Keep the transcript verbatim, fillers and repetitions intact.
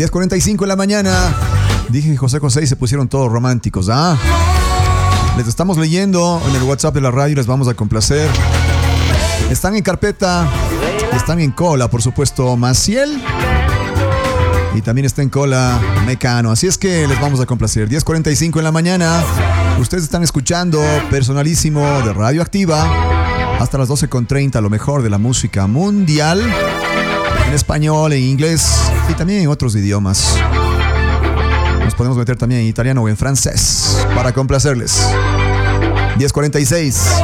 diez cuarenta y cinco en la mañana. Dije José José y se pusieron todos románticos, ¿ah? Les estamos leyendo en el WhatsApp de la radio y les vamos a complacer. Están en carpeta, están en cola, por supuesto, Maciel. Y también está en cola Mecano. Así es que les vamos a complacer. diez cuarenta y cinco en la mañana. Ustedes están escuchando Personalísimo de Radioactiva. Hasta las doce con treinta, lo mejor de la música mundial. En español, en inglés y también en otros idiomas. Nos podemos meter también en italiano o en francés para complacerles. diez cuarenta y seis.